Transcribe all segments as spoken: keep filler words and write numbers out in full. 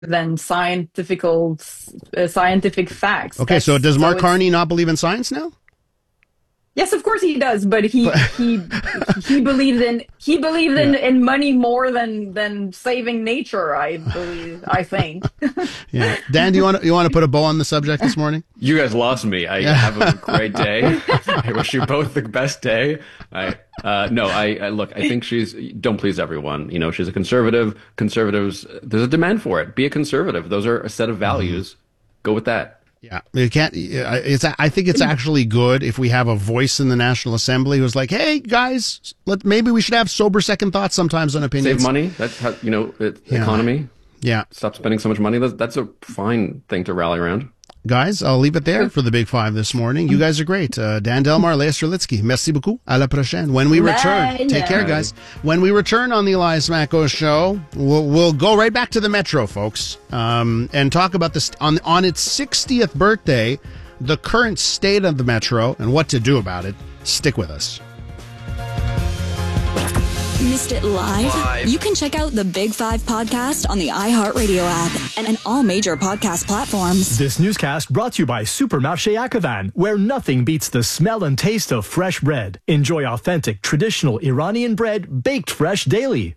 than scientific uh, scientific facts. Okay, That's, so does Mark so Carney not believe in science now? Yes, of course he does, but he he he believes in he believes in, Yeah. in money more than than saving nature. I believe. I think. Yeah, Dan, do you want to, you want to put a bow on the subject this morning? You guys lost me. I have a great day. I wish you both the best day. I uh, no, I, I look. I think she's don't please everyone. You know, she's a conservative. Conservatives, there's a demand for it. Be a conservative. Those are a set of values. Mm-hmm. Go with that. Yeah, you can't. It's. I think it's actually good if we have a voice in the National Assembly who's like, "Hey, guys, let maybe we should have sober second thoughts sometimes on opinions." Save money. That's how, you know, it, yeah. economy. Yeah. Stop spending so much money. That's, that's a fine thing to rally around. Guys, I'll leave it there for the Big Five this morning. You guys are great. Uh, Dan Delmar, Leah Strelitzky, merci beaucoup. À la prochaine. When we return, Bye. Take care, guys. When we return on the Elias Macko Show, we'll, we'll go right back to the Metro, folks, um, and talk about this on on its sixtieth birthday, the current state of the Metro and what to do about it. Stick with us. Missed it live? live? You can check out the Big Five podcast on the iHeartRadio app and on all major podcast platforms. This newscast brought to you by Supermarché Akavan, where nothing beats the smell and taste of fresh bread. Enjoy authentic, traditional Iranian bread baked fresh daily.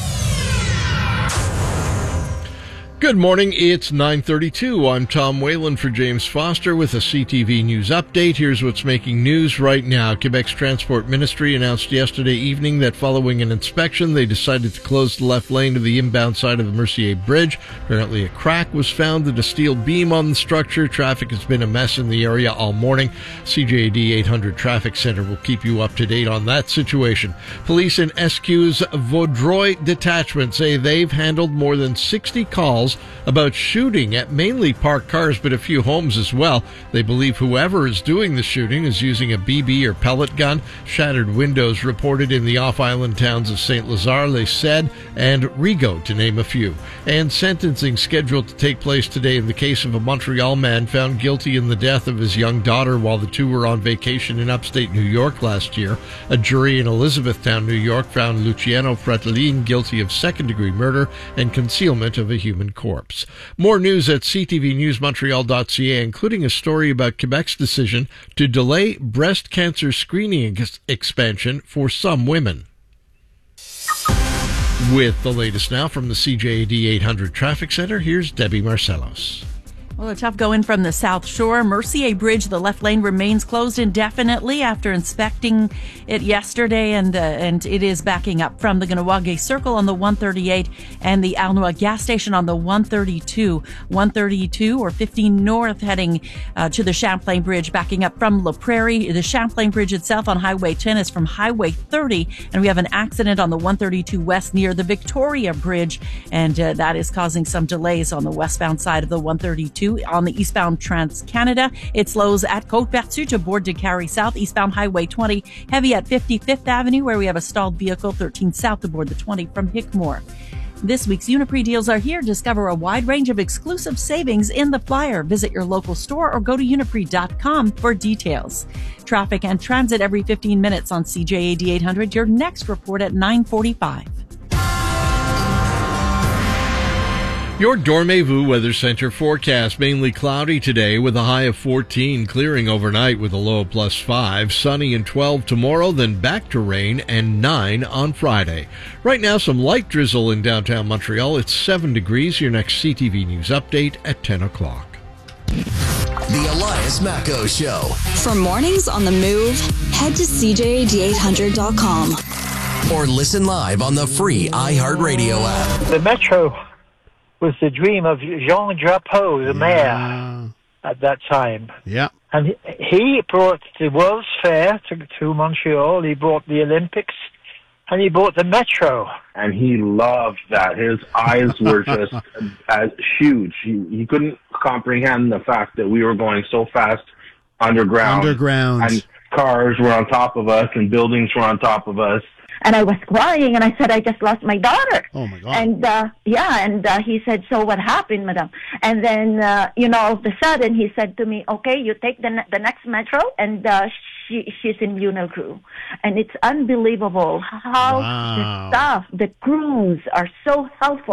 Good morning, it's nine thirty-two. I'm Tom Whalen for James Foster with a C T V News update. Here's what's making news right now. Quebec's Transport Ministry announced yesterday evening that following an inspection, they decided to close the left lane to the inbound side of the Mercier Bridge. Apparently a crack was found in a steel beam on the structure. Traffic has been a mess in the area all morning. C J A D eight hundred Traffic Center will keep you up to date on that situation. Police in S Q's Vaudreuil detachment say they've handled more than sixty calls about shooting at mainly parked cars, but a few homes as well. They believe whoever is doing the shooting is using a B B or pellet gun. Shattered windows reported in the off-island towns of Saint Lazare, Les Cèdres, and Rigaud, to name a few. And sentencing scheduled to take place today in the case of a Montreal man found guilty in the death of his young daughter while the two were on vacation in upstate New York last year. A jury in Elizabethtown, New York, found Luciano Fratellin guilty of second-degree murder and concealment of a human corpse. More news at c t v news montreal dot c a, including a story about Quebec's decision to delay breast cancer screening ex- expansion for some women. With the latest now from the C J A D eight hundred Traffic Center, here's Debbie Marcellos. Well, a tough go in from the South Shore. Mercier Bridge, the left lane remains closed indefinitely after inspecting it yesterday, and uh, and it is backing up from the Ganawage Circle on the one thirty-eight and the Arnois gas station on the one thirty-two. one thirty-two or fifteen north heading uh, to the Champlain Bridge, backing up from La Prairie. The Champlain Bridge itself on Highway ten is from Highway thirty, and we have an accident on the one thirty-two west near the Victoria Bridge, and uh, that is causing some delays on the westbound side of the one thirty-two. On the eastbound Trans-Canada, it slows at Côte-Pertue to Bourg de Carry South. Eastbound Highway twenty, heavy at fifty-fifth Avenue, where we have a stalled vehicle. thirteen south to Bourg de twenty from Hickmore. This week's Uniprix deals are here. Discover a wide range of exclusive savings in the flyer. Visit your local store or go to uniprix dot com for details. Traffic and transit every fifteen minutes on C J A D eight hundred. Your next report at nine forty-five. Your Dormez-vous Weather Center forecast: mainly cloudy today with a high of fourteen, clearing overnight with a low of plus five, sunny and twelve tomorrow, then back to rain and nine on Friday. Right now, some light drizzle in downtown Montreal. It's seven degrees. Your next C T V News update at ten o'clock. The Elias Macko Show. For mornings on the move, head to c j a d eight hundred dot com. Or listen live on the free iHeartRadio app. The Metro was the dream of Jean Drapeau, the yeah. mayor, at that time. Yeah. And he brought the World's Fair to, to Montreal, he brought the Olympics, and he brought the Metro. And he loved that. His eyes were just as huge. He, he couldn't comprehend the fact that we were going so fast underground. Underground. And cars were on top of us, and buildings were on top of us. And I was crying, and I said, I just lost my daughter. Oh, my God. And, uh, yeah, and uh, he said, so what happened, madam? And then, uh, you know, all of a sudden, he said to me, okay, you take the ne- the next metro, and uh, she she's in Bunel Crew. And it's unbelievable how wow. the staff, the crews are so helpful.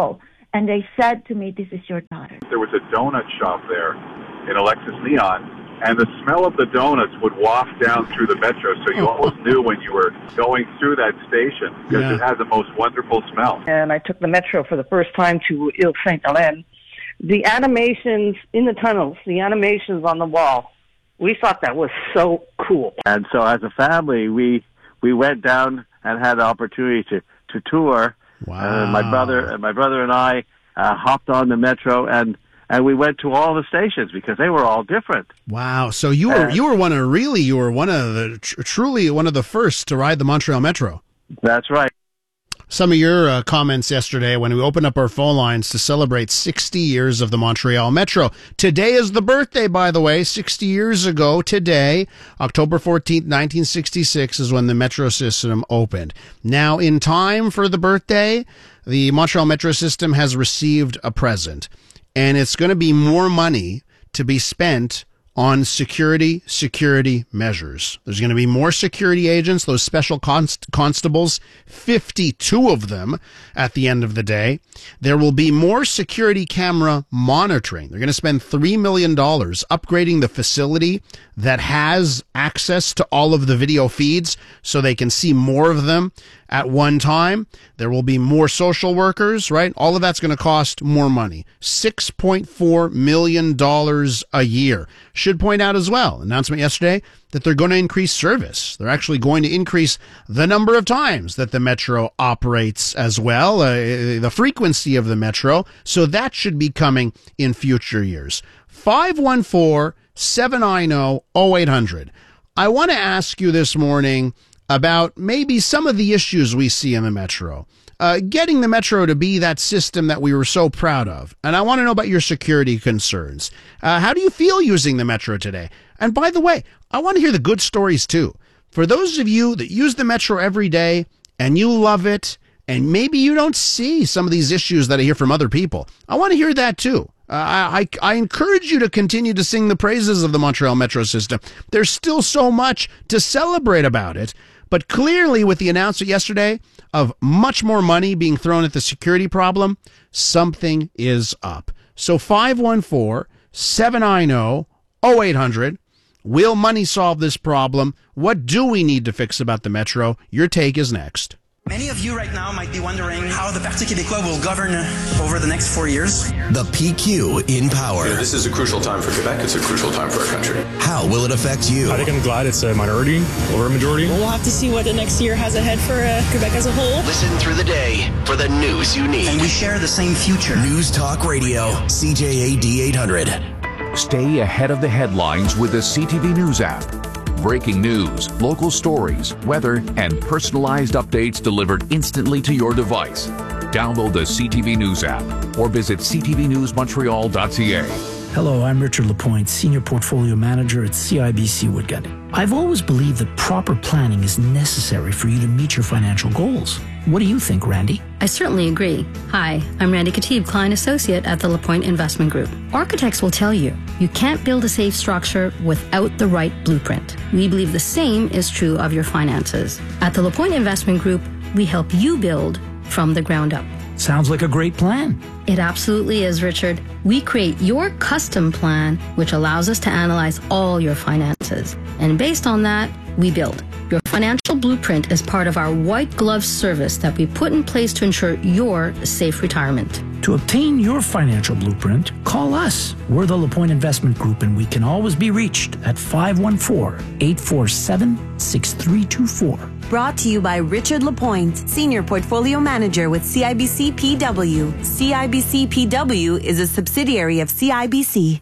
and they said to me, "This is your daughter." There was a donut shop there in Alexis Neon, and the smell of the donuts would waft down through the metro, so you always knew when you were going through that station, because yeah. it had the most wonderful smell. And I took the metro for the first time to Ile Sainte-Hélène. The animations in the tunnels, the animations on the wall, we thought that was so cool. And so as a family, we we went down and had the opportunity to, to tour. Wow. Uh, my brother my brother and I uh, hopped on the metro, and And we went to all the stations because they were all different. Wow! So you were uh, you were one of really you were one of the tr- truly one of the first to ride the Montreal Metro. That's right. Some of your uh, comments yesterday when we opened up our phone lines to celebrate sixty years of the Montreal Metro. Today is the birthday, by the way. sixty years ago today, October fourteenth, nineteen sixty-six, is when the metro system opened. Now, in time for the birthday, the Montreal Metro system has received a present. And it's going to be more money to be spent on security, security measures. There's going to be more security agents, those special const- constables, fifty-two of them at the end of the day. There will be more security camera monitoring. They're going to spend three million dollars upgrading the facility that has access to all of the video feeds so they can see more of them at one time. There will be more social workers, right? All of that's going to cost more money. six point four million dollars a year. Should point out as well, announcement yesterday, that they're going to increase service. They're actually going to increase the number of times that the Metro operates as well, uh, the frequency of the Metro. So that should be coming in future years. five one four, seven nine zero, zero eight hundred. I want to ask you this morning about maybe some of the issues we see in the Metro. Uh, getting the Metro to be that system that we were so proud of. And I want to know about your security concerns. Uh, how do you feel using the Metro today? And by the way, I want to hear the good stories too. For those of you that use the Metro every day and you love it, and maybe you don't see some of these issues that I hear from other people, I want to hear that too. Uh, I, I encourage you to continue to sing the praises of the Montreal Metro system. There's still so much to celebrate about it. But clearly, with the announcement yesterday of much more money being thrown at the security problem, something is up. So five one four, seven nine zero, zero eight hundred. Will money solve this problem? What do we need to fix about the Metro? Your take is next. Many of you right now might be wondering how the Parti Québécois will govern over the next four years. The P Q in power. Yeah, this is a crucial time for Quebec. It's a crucial time for our country. How will it affect you? I think I'm glad it's a minority over a majority. We'll have to see what the next year has ahead for uh, Quebec as a whole. Listen through the day for the news you need. And we share the same future. News Talk Radio, C J A D eight hundred. Stay ahead of the headlines with the C T V News app. Breaking news, local stories, weather, and personalized updates delivered instantly to your device. Download the C T V News app or visit c t v news montreal dot c a. Hello, I'm Richard Lapointe, Senior Portfolio Manager at C I B C Woodgut. I've always believed that proper planning is necessary for you to meet your financial goals. What do you think, Randy? I certainly agree. Hi, I'm Randy Katib, Client Associate at the Lapointe Investment Group. Architects will tell you, you can't build a safe structure without the right blueprint. We believe the same is true of your finances. At the Lapointe Investment Group, we help you build from the ground up. Sounds like a great plan. It absolutely is, Richard. We create your custom plan, which allows us to analyze all your finances. And based on that, we build. Your financial blueprint is part of our white glove service that we put in place to ensure your safe retirement. To obtain your financial blueprint, call us. We're the LaPointe Investment Group, and we can always be reached at five one four, eight four seven, six three two four. Brought to you by Richard Lapointe, Senior Portfolio Manager with C I B C P W. C I B C P W is a subsidiary of C I B C.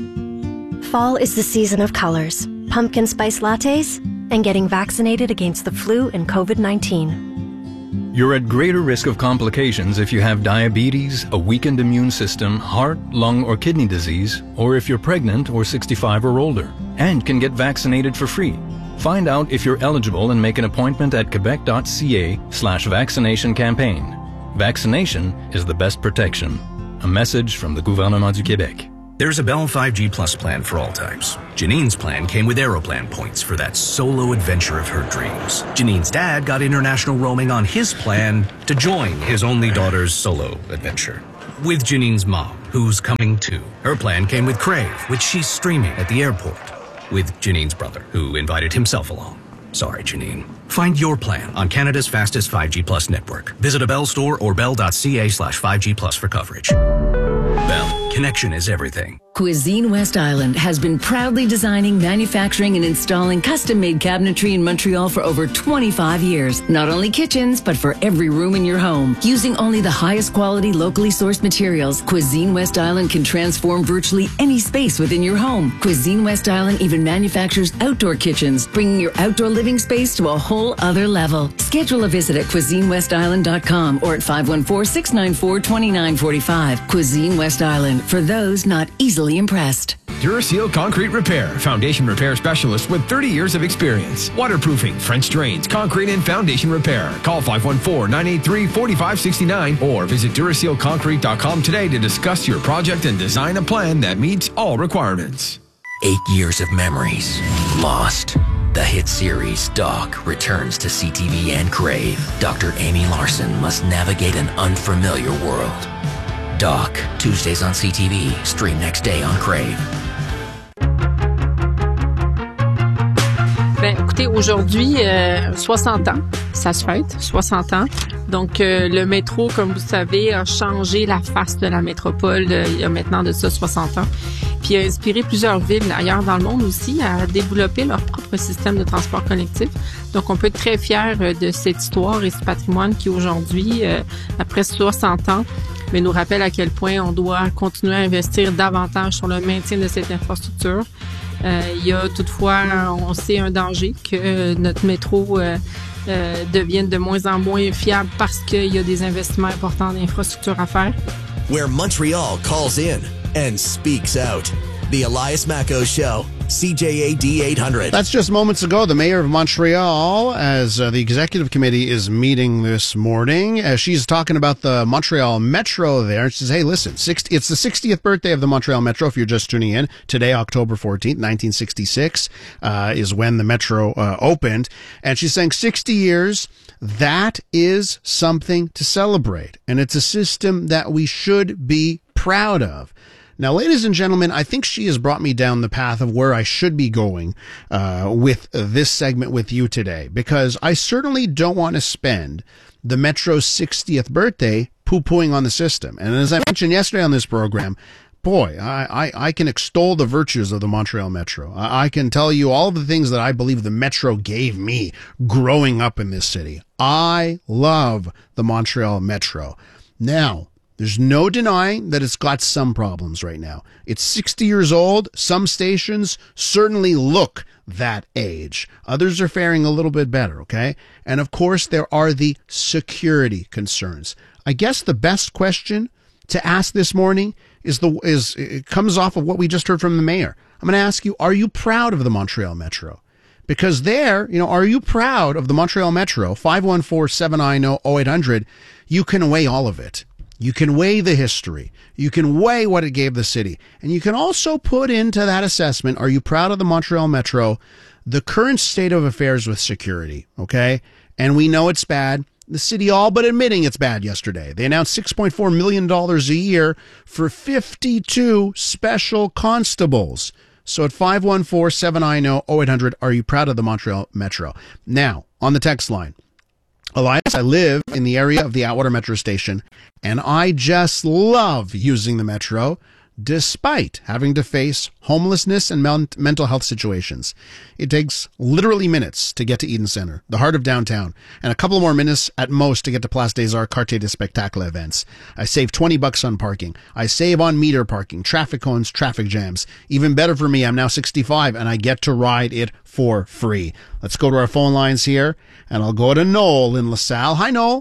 Fall is the season of colors, pumpkin spice lattes, and getting vaccinated against the flu and covid nineteen. You're at greater risk of complications if you have diabetes, a weakened immune system, heart, lung, or kidney disease, or if you're pregnant or sixty-five or older, and can get vaccinated for free. Find out if you're eligible and make an appointment at quebec.ca slash vaccination campaign. Vaccination is the best protection. A message from the Gouvernement du Québec. There's a Bell five G Plus plan for all types. Janine's plan came with Aeroplan points for that solo adventure of her dreams. Janine's dad got international roaming on his plan to join his only daughter's solo adventure. with Janine's mom, who's coming too. Her plan came with Crave, which she's streaming at the airport, with Janine's brother, who invited himself along. Sorry, Janine. Find your plan on Canada's fastest five G Plus network. Visit a Bell store or bell.ca slash 5G Plus for coverage. Bell, connection is everything. Cuisine West Island has been proudly designing, manufacturing, and installing custom-made cabinetry in Montreal for over twenty-five years. Not only kitchens, but for every room in your home. Using only the highest quality, locally sourced materials, Cuisine West Island can transform virtually any space within your home. Cuisine West Island even manufactures outdoor kitchens, bringing your outdoor living space to a whole other level. Schedule a visit at cuisine west island dot com or at five one four, six nine four, two nine four five. Cuisine West Island, for those not easily impressed. Duraseal Concrete Repair, foundation repair specialist with thirty years of experience. Waterproofing, French drains, concrete and foundation repair. Call five one four, nine eight three, four five six nine or visit duraseal concrete dot com today to discuss your project and design a plan that meets all requirements. Eight years of memories lost. The hit series Doc returns to C T V and Crave. Doctor Amy Larson must navigate an unfamiliar world. Doc, Tuesdays on C T V, stream next day on Crave. Ben, écoutez, aujourd'hui, euh, soixante ans, ça se fête, soixante ans. Donc, euh, le métro, comme vous savez, a changé la face de la métropole euh, il y a maintenant de ça soixante ans. Puis a inspiré plusieurs villes ailleurs dans le monde aussi à développer leur propre système de transport collectif. Donc, on peut être très fiers de cette histoire et ce patrimoine qui, aujourd'hui, euh, après soixante ans, mais nous rappelle à quel point on doit continuer à investir davantage sur le maintien de cette infrastructure. Euh, il y a toutefois, on sait, un danger que notre métro euh, euh, devienne de moins en moins fiable parce qu'il y a des investissements importants d'infrastructures à faire. Where Montreal calls in and speaks out. The Elias Macko Show, C J A D eight hundred. That's just moments ago. The mayor of Montreal, as uh, the executive committee is meeting this morning, as she's talking about the Montreal Metro there. She says, hey, listen, sixty, it's the sixtieth birthday of the Montreal Metro. If you're just tuning in, today, October fourteenth, nineteen sixty-six, uh, is when the Metro uh, opened. And she's saying sixty years, that is something to celebrate. And it's a system that we should be proud of. Now, ladies and gentlemen, I think she has brought me down the path of where I should be going uh, with this segment with you today, because I certainly don't want to spend the Metro's sixtieth birthday poo-pooing on the system. And as I mentioned yesterday on this program, boy, I, I, I can extol the virtues of the Montreal Metro. I, I can tell you all of the things that I believe the Metro gave me growing up in this city. I love the Montreal Metro. Now, there's no denying that it's got some problems right now. It's sixty years old. Some stations certainly look that age. Others are faring a little bit better, okay? And of course, there are the security concerns. I guess the best question to ask this morning is the is it comes off of what we just heard from the mayor. I'm going to ask you, are you proud of the Montreal Metro? Because there, you know, are you proud of the Montreal Metro? five one four, seven nine zero, zero eight hundred. You can weigh all of it. You can weigh the history. You can weigh what it gave the city. And you can also put into that assessment, are you proud of the Montreal Metro, the current state of affairs with security, okay? And we know it's bad. The city all but admitting it's bad yesterday. They announced six point four million dollars a year for fifty-two special constables. So at five one four, seven nine zero, zero eight hundred, are you proud of the Montreal Metro? Now, on the text line, Elias, I live in the area of the Atwater Metro Station, and I just love using the Metro, despite having to face homelessness and men- mental health situations. It takes literally minutes to get to Eden Center, the heart of downtown, and a couple more minutes at most to get to Place des Arts Quartier de Spectacle events. I save twenty bucks on parking. I save on meter parking, traffic cones, traffic jams. Even better for me, I'm now sixty-five, and I get to ride it for free. Let's go to our phone lines here, and I'll go to Noel in LaSalle. Hi, Noel.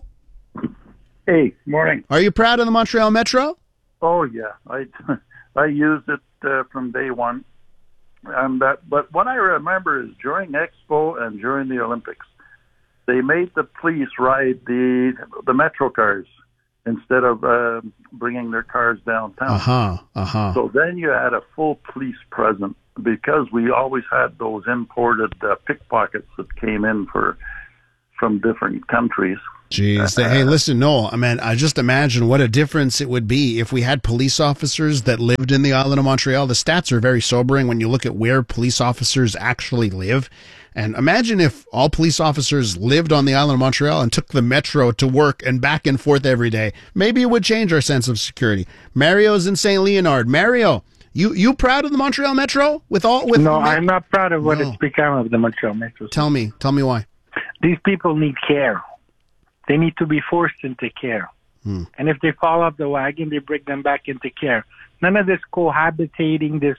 Hey, morning. Are you proud of the Montreal Metro? Oh, yeah. I I used it uh, from day one. And that, but what I remember is during Expo and during the Olympics, they made the police ride the the Metro cars instead of uh, bringing their cars downtown. Uh-huh, uh-huh. So then you had a full police presence because we always had those imported uh, pickpockets that came in for from different countries. Jeez. Hey, listen, Noel, I mean, I just imagine what a difference it would be if we had police officers that lived in the island of Montreal. The stats are very sobering when you look at where police officers actually live. And imagine if all police officers lived on the island of Montreal and took the metro to work and back and forth every day. Maybe it would change our sense of security. Mario's in Saint Leonard. Mario, you you proud of the Montreal Metro? With all with No, Ma- I'm not proud of what No. it's become of the Montreal Metro. Tell me, tell me why. These people need care. They need to be forced into care. Hmm. And if they fall off the wagon, they bring them back into care. None of this cohabitating, this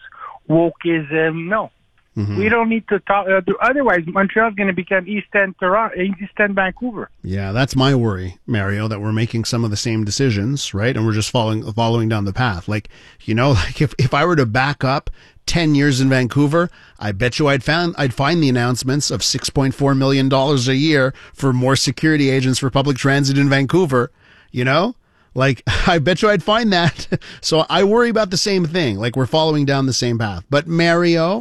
wokeism. No. Mm-hmm. We don't need to talk. Uh, otherwise, Montreal's going to become East End, Toronto, East End, Vancouver. Yeah, that's my worry, Mario, that we're making some of the same decisions, right? And we're just following following down the path. Like, you know, like if, if I were to back up ten years in Vancouver, I bet you I'd found I'd find the announcements of six point four million dollars a year for more security agents for public transit in Vancouver, you know? Like, I bet you I'd find that. So I worry about the same thing. Like, we're following down the same path. But Mario,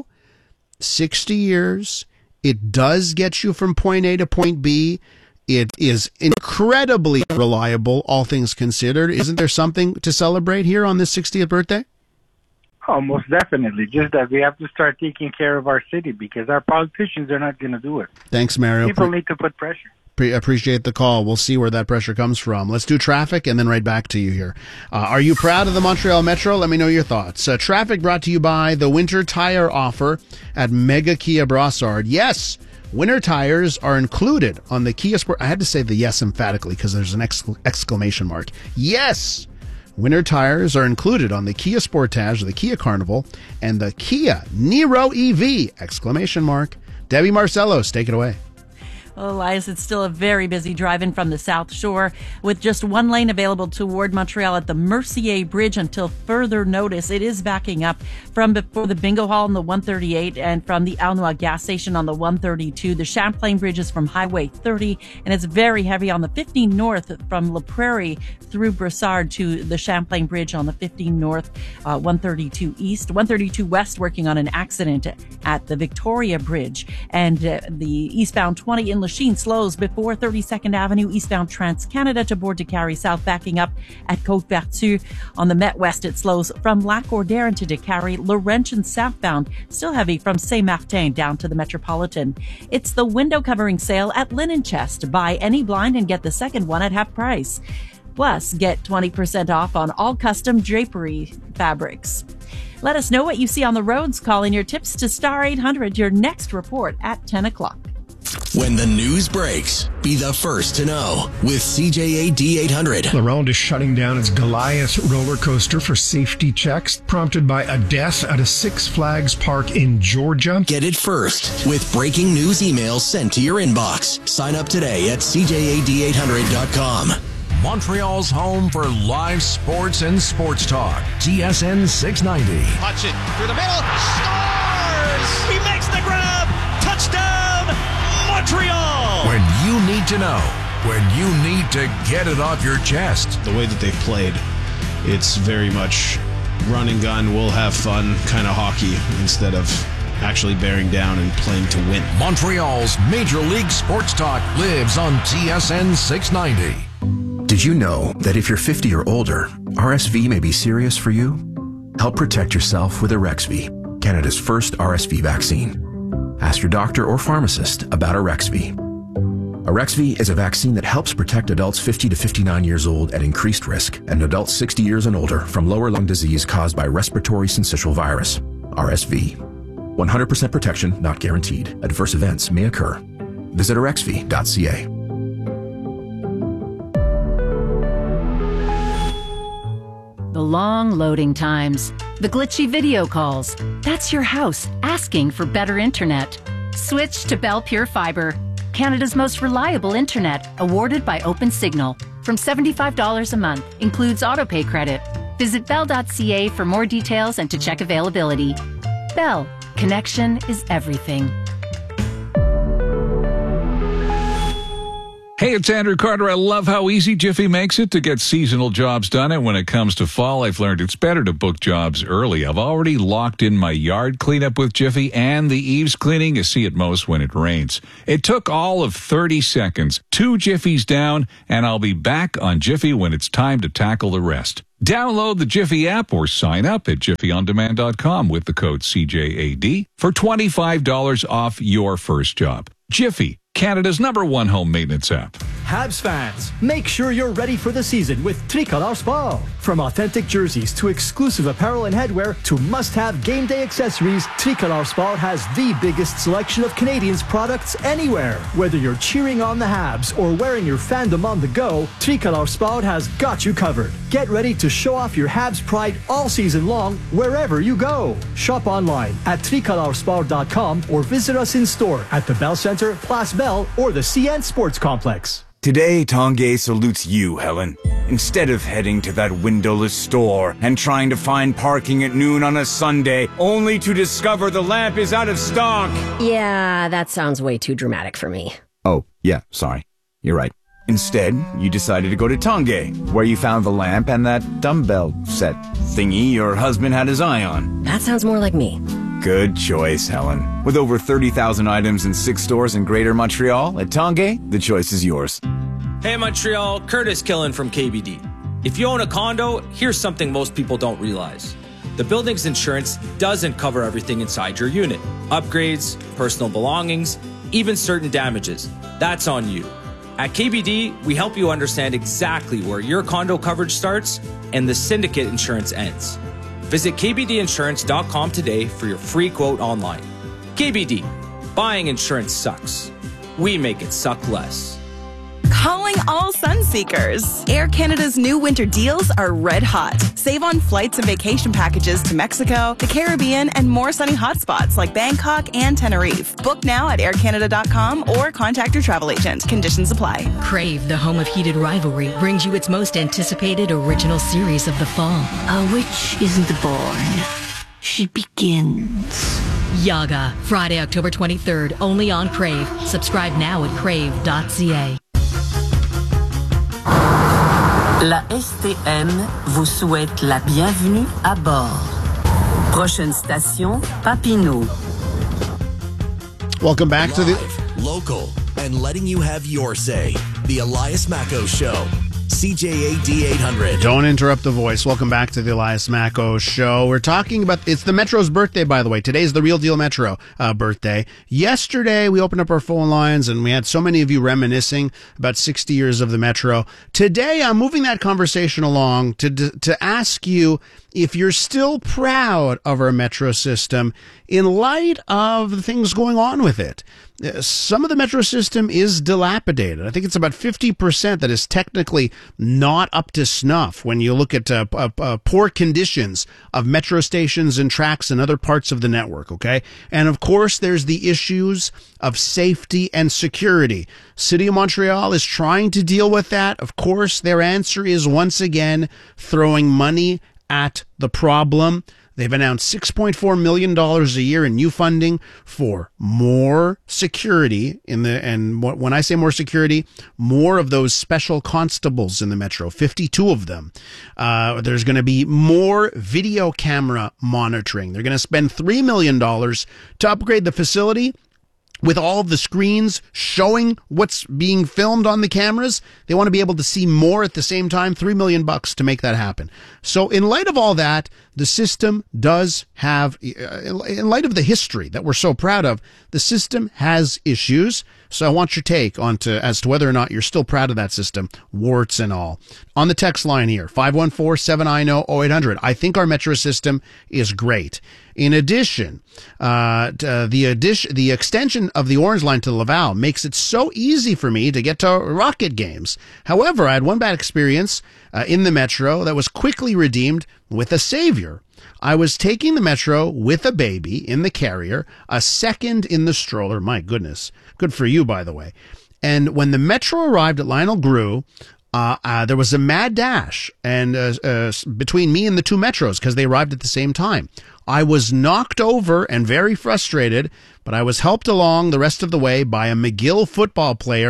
sixty years, it does get you from point A to point B. It is incredibly reliable, all things considered. Isn't there something to celebrate here on this sixtieth birthday? Oh, most definitely. Just that we have to start taking care of our city because our politicians are not going to do it. Thanks, Mario. People need to put pressure. Pre- appreciate the call. We'll see where that pressure comes from. Let's do traffic and then right back to you here. Uh, are you proud of the Montreal Metro? Let me know your thoughts. Uh, traffic brought to you by the winter tire offer at Mega Kia Brossard. Yes, winter tires are included on the Kia Sport. I had to say the yes emphatically because there's an exc- exclamation mark. Yes, winter tires are included on the Kia Sportage, the Kia Carnival, and the Kia Niro E V! Exclamation mark. Debbie Marcellos, take it away. Well, Elias, it's still a very busy drive-in from the South Shore with just one lane available toward Montreal at the Mercier Bridge until further notice. It is backing up from before the Bingo Hall on the one thirty-eight and from the Aulnoy gas station on the one thirty-two. The Champlain Bridge is from Highway thirty, and it's very heavy on the fifteen North from La Prairie through Brossard to the Champlain Bridge on the fifteen North, uh, one thirty-two East, one thirty-two West, working on an accident at the Victoria Bridge, and uh, the eastbound twenty in Lachine slows before thirty-second Avenue, eastbound Trans-Canada to Board de Carry South, backing up at Côte-Vertu. On the Met West, it slows from Lac-Ordère into de Carry. Laurentian southbound, still heavy from Saint-Martin down to the Metropolitan. It's the window covering sale at Linen Chest. Buy any blind and get the second one at half price. Plus, get twenty percent off on all custom drapery fabrics. Let us know what you see on the roads. Call in your tips to Star eight hundred, your next report at ten o'clock. When the news breaks, be the first to know with C J A D eight hundred. La Ronde is shutting down its Goliath roller coaster for safety checks, prompted by a death at a Six Flags park in Georgia. Get it first with breaking news emails sent to your inbox. Sign up today at C J A D eight hundred dot com. Montreal's home for live sports and sports talk. T S N six ninety. Watch it through the middle. Scores! He makes the grab. Touchdown, Montreal! When you need to know, when you need to get it off your chest. The way that they've played, it's very much run and gun, we'll have fun kind of hockey instead of actually bearing down and playing to win. Montreal's Major League Sports Talk lives on T S N six ninety. Did you know that if you're fifty or older, R S V may be serious for you? Help protect yourself with Arexvy, Canada's first R S V vaccine. Ask your doctor or pharmacist about Arexvy. Arexvy is a vaccine that helps protect adults fifty to fifty-nine years old at increased risk and adults sixty years and older from lower lung disease caused by respiratory syncytial virus, R S V. one hundred percent protection not guaranteed. Adverse events may occur. Visit arexvy dot c a. The long loading times, the glitchy video calls. That's your house asking for better internet. Switch to Bell Pure Fiber, Canada's most reliable internet, awarded by OpenSignal. From seventy-five dollars a month, includes autopay credit. Visit bell dot c a for more details and to check availability. Bell, connection is everything. Hey, it's Andrew Carter. I love how easy Jiffy makes it to get seasonal jobs done. And when it comes to fall, I've learned it's better to book jobs early. I've already locked in my yard cleanup with Jiffy and the eaves cleaning you see at most when it rains. It took all of thirty seconds, two Jiffies down, and I'll be back on Jiffy when it's time to tackle the rest. Download the Jiffy app or sign up at jiffy on demand dot com with the code C J A D for twenty-five dollars off your first job. Jiffy, Canada's number one home maintenance app. Habs fans, make sure you're ready for the season with Tricolor Sport. From authentic jerseys to exclusive apparel and headwear to must-have game day accessories, Tricolor Sport has the biggest selection of Canadians products anywhere. Whether you're cheering on the Habs or wearing your fandom on the go, Tricolor Sport has got you covered. Get ready to show off your Habs pride all season long wherever you go. Shop online at tricolor sport dot com or visit us in store at the Bell Center, Place Bell, or the C N Sports Complex. Today, Tanguay salutes you, Helen. Instead of heading to that windowless store and trying to find parking at noon on a Sunday, only to discover the lamp is out of stock. Yeah, that sounds way too dramatic for me. Oh, yeah, sorry. You're right. Instead, you decided to go to Tanguay, where you found the lamp and that dumbbell set thingy your husband had his eye on. That sounds more like me. Good choice, Helen. With over thirty thousand items in six stores in Greater Montreal, at Tanguay, the choice is yours. Hey Montreal, Curtis Killen from K B D. If you own a condo, here's something most people don't realize. The building's insurance doesn't cover everything inside your unit. Upgrades, personal belongings, even certain damages. That's on you. At K B D, we help you understand exactly where your condo coverage starts and the syndicate insurance ends. Visit k b d insurance dot com today for your free quote online. K B D, buying insurance sucks. We make it suck less. Calling all sun seekers. Air Canada's new winter deals are red hot. Save on flights and vacation packages to Mexico, the Caribbean, and more sunny hotspots like Bangkok and Tenerife. Book now at air canada dot com or contact your travel agent. Conditions apply. Crave, the home of heated rivalry, brings you its most anticipated original series of the fall. A witch isn't born. She begins. Yaga, Friday, October twenty-third, only on Crave. Subscribe now at crave dot c a. La S T M vous souhaite la bienvenue à bord. Prochaine station, Papineau. Welcome back Live, to the local, and letting you have your say. The Elias Macco Show. C J A D eight hundred. Don't interrupt the voice. Welcome back to the Elias Macco Show. We're talking about, it's the Metro's birthday, by the way. Today's the Real Deal Metro uh, birthday. Yesterday, we opened up our phone lines and we had so many of you reminiscing about sixty years of the Metro. Today, I'm moving that conversation along to to ask you if you're still proud of our Metro system in light of the things going on with it. Some of the Metro system is dilapidated. I think it's about fifty percent that is technically not up to snuff when you look at uh, uh, uh, poor conditions of Metro stations and tracks and other parts of the network, okay? And of course, there's the issues of safety and security. City of Montreal is trying to deal with that. Of course, their answer is once again throwing money at the problem. They've announced six point four million dollars a year in new funding for more security in the, and when I say more security, more of those special constables in the Metro, fifty-two of them. Uh, there's going to be more video camera monitoring. They're going to spend three million dollars to upgrade the facility with all of the screens showing what's being filmed on the cameras. They want to be able to see more at the same time. Three million bucks to make that happen. So in light of all that, the system does have, in light of the history that we're so proud of, the system has issues. So I want your take on to, as to whether or not you're still proud of that system, warts and all. On the text line here, five one four, seven nine zero, zero eight hundred. I think our Metro system is great. In addition, uh, the addition, the extension of the Orange Line to Laval makes it so easy for me to get to Rocket games. However, I had one bad experience uh, in the Metro that was quickly redeemed with a savior. I was taking the Metro with a baby in the carrier, a second in the stroller. My goodness. Good for you, by the way. And when the Metro arrived at Lionel Grew, uh, uh, there was a mad dash and uh, uh, between me and the two Metros because they arrived at the same time. I was knocked over and very frustrated, but I was helped along the rest of the way by a McGill football player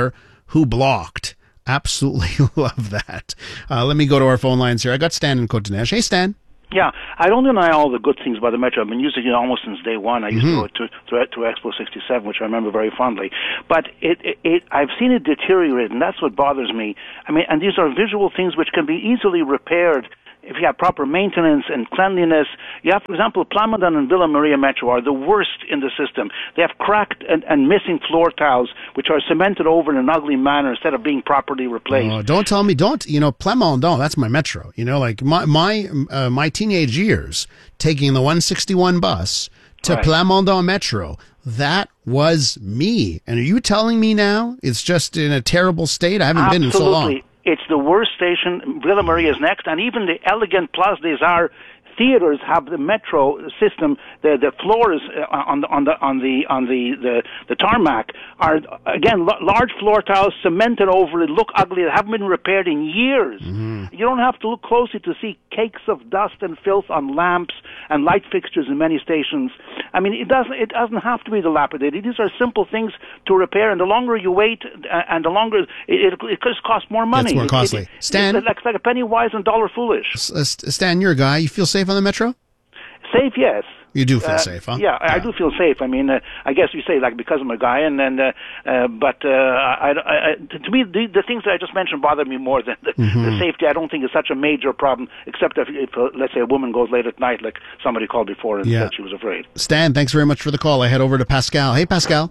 who blocked. Absolutely love that. Uh, let me go to our phone lines here. I got Stan in Côte-des-Neiges. Hey, Stan. Yeah, I don't deny all the good things about the Metro. I've been using it almost since day one. I used Mm-hmm. to go to, to to Expo sixty-seven, which I remember very fondly. But it, it, it I've seen it deteriorate, and that's what bothers me. I mean, and these are visual things which can be easily repaired if you have proper maintenance and cleanliness. You have, for example, Plamondon and Villa Maria Metro are the worst in the system. They have cracked and, and missing floor tiles, which are cemented over in an ugly manner instead of being properly replaced. Oh, don't tell me, don't, you know, Plamondon, that's my Metro. You know, like my my uh, my teenage years, taking the one sixty-one bus to Right. Plamondon Metro, that was me. And are you telling me now it's just in a terrible state? I haven't been in so long. Absolutely. It's the worst station. Villa Maria is next, and even the elegant Place des Arts theaters have the metro system. The the floors uh, on the on the on the on the the, the tarmac are again l- large floor tiles cemented over it, look ugly. They haven't been repaired in years. Mm-hmm. You don't have to look closely to see cakes of dust and filth on lamps and light fixtures in many stations. I mean, it doesn't it doesn't have to be dilapidated. These are simple things to repair, and the longer you wait, uh, and the longer it it, it just costs more money. It's more It- costly. It, Stan? it's like, it's like a penny wise and dollar foolish. S- uh, Stan, you're a guy. You feel safe on the Metro? Safe, yes. You do feel Uh, safe, huh? Yeah, I, I do feel safe. I mean, uh, I guess you say like because I'm a guy, and then, uh, uh, but uh, I, I, I, to me, the, the things that I just mentioned bother me more than the, Mhm. the safety. I don't think is such a major problem, except if, if uh, let's say a woman goes late at night, like somebody called before and Yeah. said she was afraid. Stan, thanks very much for the call. I head over to Pascal. Hey, Pascal.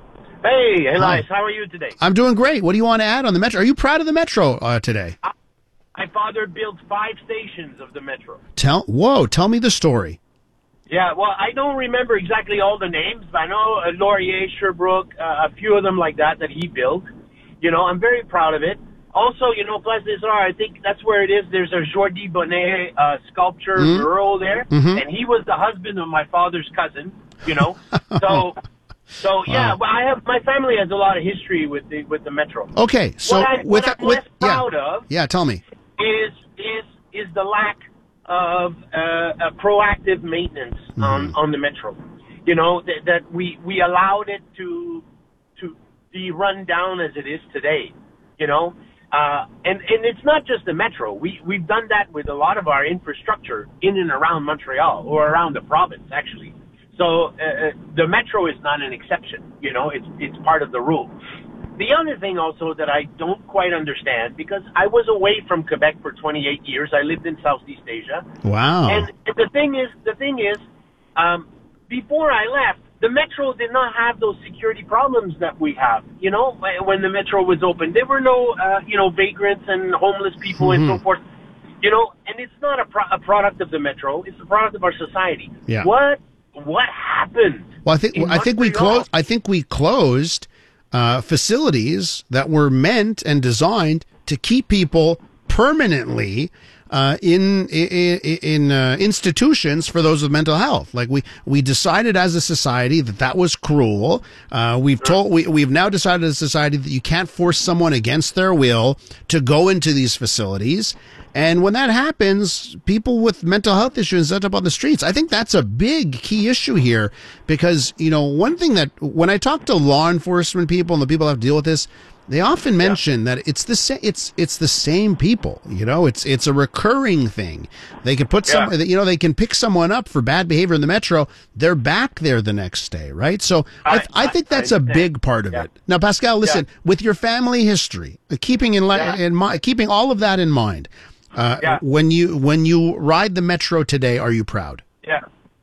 Hey, Elias, Hi. how are you today? I'm doing great. What do you want to add on the Metro? Are you proud of the Metro uh, today? My father built five stations of the metro. Tell, whoa, tell me the story. Yeah, well, I don't remember exactly all the names, but I know uh, Laurier, Sherbrooke, uh, a few of them like that that he built. You know, I'm very proud of it. Also, you know, Place des Arts, I think that's where it is. There's a Jordi Bonnet uh, sculpture Mm. mural there, Mhm. and he was the husband of my father's cousin, you know. So, so yeah, Wow. well, I have, my family has a lot of history with the, with the metro. Okay, so what I, with what I'm with less yeah, proud of yeah, tell me. is is is the lack of uh, a proactive maintenance on, Mhm. on the metro. You know that, that we we allowed it to to be run down as it is today. You know, uh, and and it's not just the metro. We we've done that with a lot of our infrastructure in and around Montreal or around the province actually. So uh, the metro is not an exception. You know, it's it's part of the rule. The other thing also that I don't quite understand, because I was away from Quebec for twenty-eight years. I lived in Southeast Asia. Wow. And the thing is, the thing is, um, before I left, the metro did not have those security problems that we have. You know, when the metro was open, there were no, uh, you know, vagrants and homeless people and so Mhm. forth. You know, and it's not a, pro- a product of the metro; it's a product of our society. Yeah. What what happened? Well, I think in I think we Montreal? closed. I think we closed uh, facilities that were meant and designed to keep people permanently uh, in in, in uh, institutions for those with mental health. Like we we decided as a society that that was cruel. Uh, we've told we we've now decided as a society that you can't force someone against their will to go into these facilities. And when that happens, people with mental health issues end up on the streets. I think that's a big key issue here because, you know, one thing that when I talk to law enforcement people and the people that have to deal with this, they often mention that it's the sa- it's it's the same people. You know, it's it's a recurring thing. They can put some, you know, they can pick someone up for bad behavior in the metro. They're back there the next day, right? So I th- I think that's a big part of it. Now, Pascal, listen, with your family history, uh, keeping in, li- in mi- keeping all of that in mind, uh, Yeah. when you when you ride the metro today, are you proud? Yeah,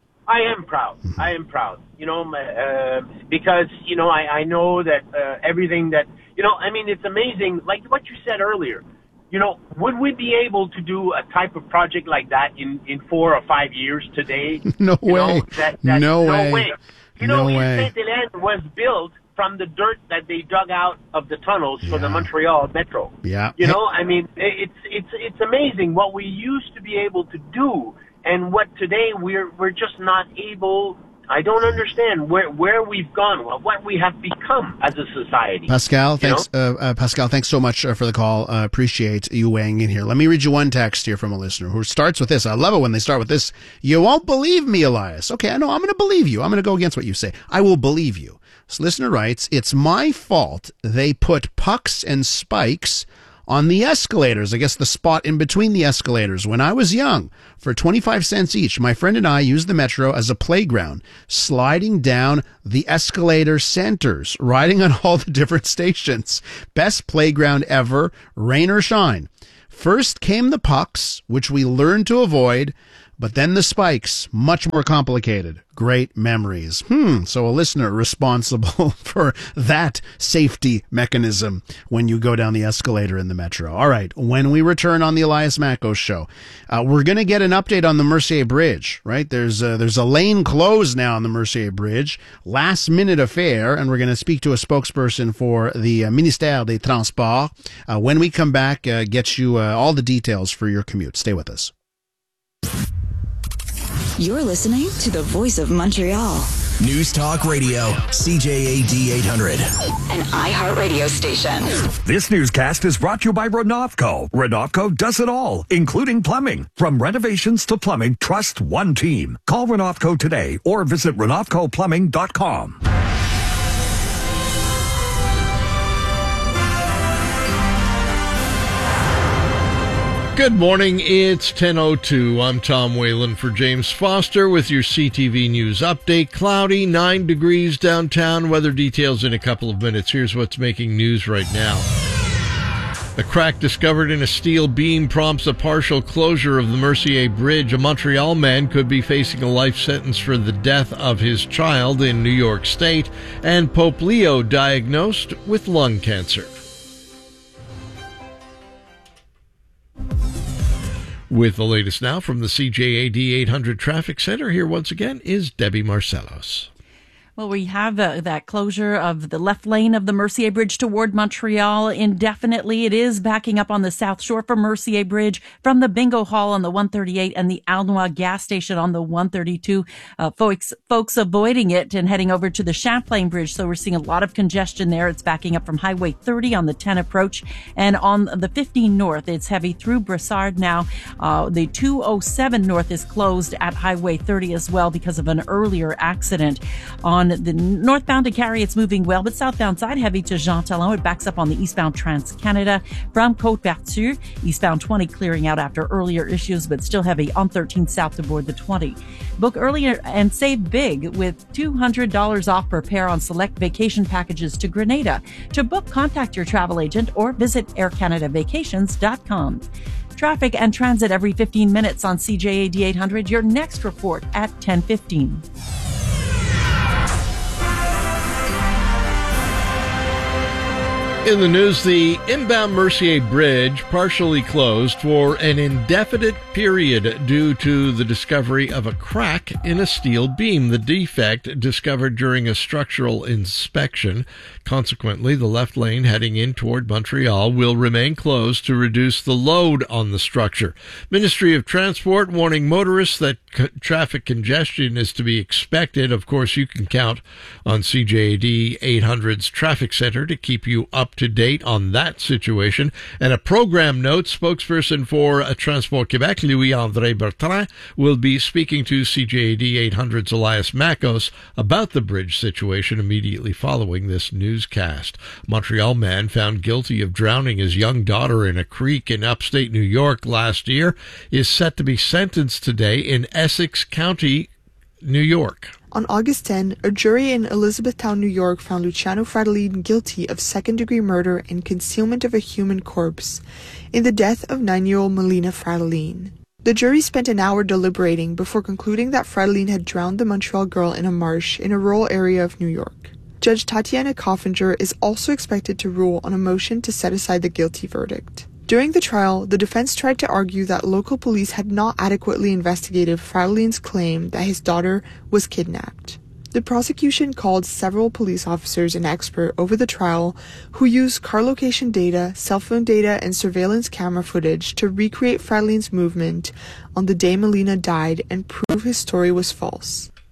I am proud. I am proud. You know, my, uh, because you know, I, I know that uh, everything that you know. I mean, it's amazing. Like what you said earlier. You know, would we be able to do a type of project like that in, in four or five years today? No You know, way. that, that, No way. You No know, way. Saint Hélène was built from the dirt that they dug out of the tunnels for the Montreal Metro. Yeah. You know, I mean, it's it's it's amazing what we used to be able to do, and what today we're we're just not able. I don't understand where where we've gone, what we have become. become as a society. Pascal, you thanks. Uh, uh, Pascal, thanks so much uh, for the call. Uh, appreciate you weighing in here. Let me read you one text here from a listener who starts with this. I love it when they start with this. You won't believe me, Elias. Okay, I know. I'm going to believe you. I'm going to go against what you say. I will believe you. This listener writes, it's my fault they put pucks and spikes on the escalators, I guess the spot in between the escalators. When I was young, for twenty-five cents each, my friend and I used the metro as a playground, sliding down the escalator centers, riding on all the different stations. Best playground ever, rain or shine. First came the pucks, which we learned to avoid, but then the spikes, much more complicated. Great memories. Hmm, so a listener responsible for that safety mechanism when you go down the escalator in the metro. All right, when we return on the Elias Mackos Show, uh, we're going to get an update on the Mercier Bridge, right? There's a, there's a lane closed now on the Mercier Bridge, last minute affair, and we're going to speak to a spokesperson for the uh, Ministère des Transports. Uh, when we come back, uh, get you uh, all the details for your commute. Stay with us. You're listening to the Voice of Montreal. News Talk Radio, C J A D eight hundred. An iHeartRadio station. This newscast is brought to you by Renovco. Renovco does it all, including plumbing. From renovations to plumbing, trust one team. Call Renovco today or visit renovco plumbing dot com. Good morning, it's ten oh two. I'm Tom Whalen for James Foster with your C T V News update. Cloudy, nine degrees downtown. Weather details in a couple of minutes. Here's what's making news right now. A crack discovered in a steel beam prompts a partial closure of the Mercier Bridge. A Montreal man could be facing a life sentence for the death of his child in New York State. And Pope Leo diagnosed with lung cancer. With the latest now from the C J A D eight hundred Traffic Center, here once again is Debbie Marcellos. Well, we have uh, that closure of the left lane of the Mercier Bridge toward Montreal indefinitely. It is backing up on the South Shore from Mercier Bridge, from the Bingo Hall on the one thirty-eight and the Aulnoy gas station on the one thirty-two. Uh, folks, folks avoiding it and heading over to the Champlain Bridge. So we're seeing a lot of congestion there. It's backing up from Highway thirty on the ten approach, and on the fifteen north, it's heavy through Brossard now. Uh, the two oh seven north is closed at Highway thirty as well because of an earlier accident. On the northbound to Carrie, it's moving well, but southbound side heavy to Jean Talon. It backs up on the eastbound Trans-Canada from Côte-Vertu. Eastbound twenty clearing out after earlier issues, but still heavy on thirteen south to board the twenty. Book earlier and save big with two hundred dollars off per pair on select vacation packages to Grenada. To book, contact your travel agent or visit air canada vacations dot com. Traffic and transit every fifteen minutes on C J A D eight hundred. Your next report at ten fifteen. In the news, the inbound Mercier Bridge partially closed for an indefinite period due to the discovery of a crack in a steel beam. The defect discovered during a structural inspection. Consequently, the left lane heading in toward Montreal will remain closed to reduce the load on the structure. Ministry of Transport warning motorists that c- traffic congestion is to be expected. Of course, you can count on C J A D eight hundred's Traffic Center to keep you up to date on that situation. And a program note, spokesperson for Transport Quebec, Louis-André Bertrand, will be speaking to C J A D eight hundred's Elias Mackos about the bridge situation immediately following this newscast. Montreal man found guilty of drowning his young daughter in a creek in upstate New York last year is set to be sentenced today in Essex County, New York. On August tenth, a jury in Elizabethtown, New York found Luciano Fratellin guilty of second-degree murder and concealment of a human corpse in the death of nine-year-old Melina Fratellin. The jury spent an hour deliberating before concluding that Fratellin had drowned the Montreal girl in a marsh in a rural area of New York. Judge Tatiana Coffinger is also expected to rule on a motion to set aside the guilty verdict. During the trial, the defense tried to argue that local police had not adequately investigated Fratellin's claim that his daughter was kidnapped. The prosecution called several police officers and experts over the trial who used car location data, cell phone data, and surveillance camera footage to recreate Fratellin's movement on the day Melina died and prove his story was false.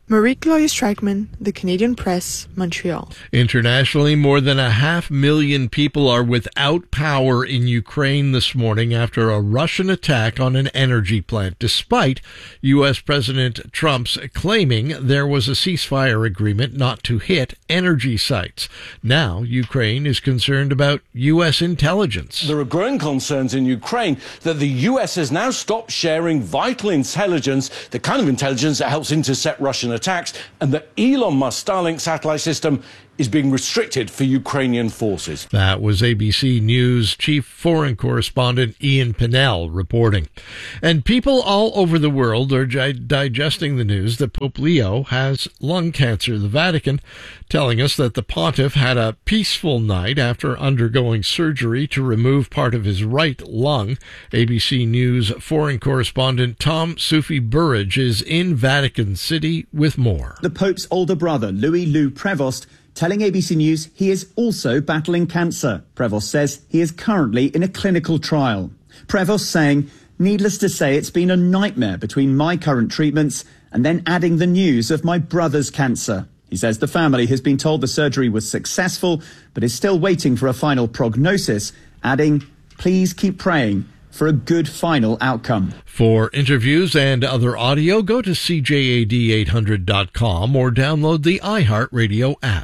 Marie-Claudia Streichman, The Canadian Press, Montreal. Internationally, more than a half million people are without power in Ukraine this morning after a Russian attack on an energy plant, despite U S President Trump's claiming there was a ceasefire agreement not to hit energy sites. Now, Ukraine is concerned about U S intelligence. There are growing concerns in Ukraine that the U S has now stopped sharing vital intelligence, the kind of intelligence that helps intercept Russian attacks, and that Elon Musk Starlink satellite system is being restricted for Ukrainian forces. That was A B C News chief foreign correspondent Ian Pinnell reporting. And people all over the world are gi- digesting the news that Pope Leo has lung cancer. The Vatican telling us that the pontiff had a peaceful night after undergoing surgery to remove part of his right lung. A B C News foreign correspondent Tom Sufi Burridge is in Vatican City with more. The Pope's older brother, Louis Lou Prevost, telling A B C News he is also battling cancer. Prevost says he is currently in a clinical trial. Prevost saying, needless to say, it's been a nightmare between my current treatments and then adding the news of my brother's cancer. He says the family has been told the surgery was successful, but is still waiting for a final prognosis, adding, please keep praying for a good final outcome. For interviews and other audio, go to C J A D eight hundred dot com or download the iHeartRadio app.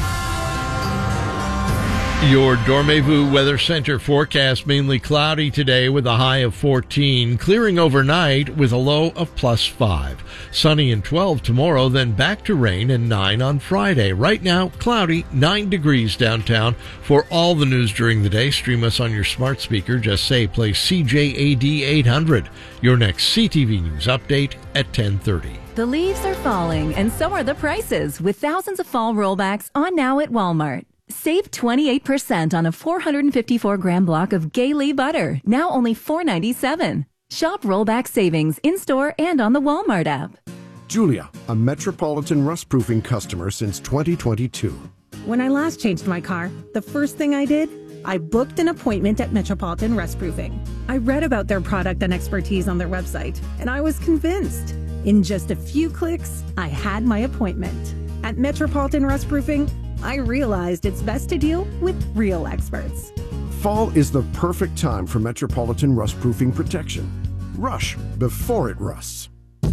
Your Dormez-vous Weather Center forecast: mainly cloudy today with a high of fourteen, clearing overnight with a low of plus five. Sunny and twelve tomorrow, then back to rain and nine on Friday. Right now, cloudy, nine degrees downtown. For all the news during the day, stream us on your smart speaker. Just say play C J A D eight hundred. Your next C T V News update at ten thirty. The leaves are falling, and so are the prices, with thousands of fall rollbacks on now at Walmart. Save twenty-eight percent on a four hundred fifty-four gram block of Gaylee butter, now only four ninety-seven. Shop rollback savings in-store and on the Walmart app. Julia, a Metropolitan rust-proofing customer since twenty twenty-two. When I last changed my car, the first thing I did, I booked an appointment at Metropolitan Rust-Proofing. I read about their product and expertise on their website, and I was convinced. In just a few clicks, I had my appointment. At Metropolitan Rust-Proofing, I realized it's best to deal with real experts. Fall is the perfect time for Metropolitan rust-proofing protection. Rush before it rusts.